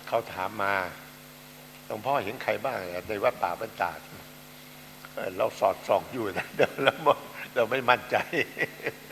เขาถามมาหลวงพ่อเห็นใครบ้างในวัดป่าบ้านตาดเราสอดส่องอยู่นะเดี๋ยวเราไม่มั่นใจ